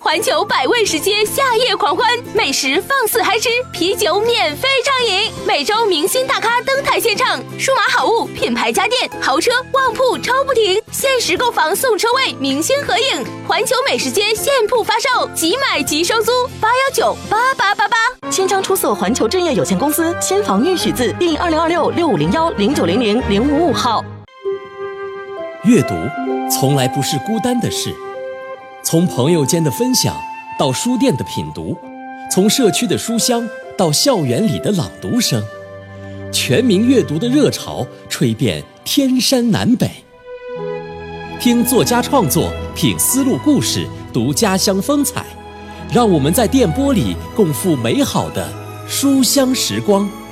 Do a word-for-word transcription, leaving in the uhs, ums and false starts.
环球百味食街夏夜狂欢，美食放肆嗨吃，啤酒免费畅饮，每周明星大咖登台献唱，数码好物、品牌家电、豪车、旺铺抽不停，限时购房送车位，明星合影，环球美食街现铺发售，即买即收租，八幺九八八八八。 千张出色环球置业有限公司千房玉许字第二零二六六五零幺零九零零零五五号。 阅读从来不是孤单的事，从朋友间的分享到书店的品读，从社区的书香到校园里的朗读声，全民阅读的热潮吹遍天山南北。听作家创作，品丝路故事，读家乡风采，让我们在电波里共赴美好的书香时光。